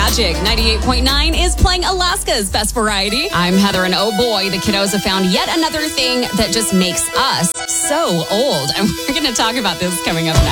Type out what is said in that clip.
Magic 98.9 is playing Alaska's Best Variety. I'm Heather, and oh boy, the kiddos have found yet another thing that just makes us so old. And we're going to talk about this coming up next.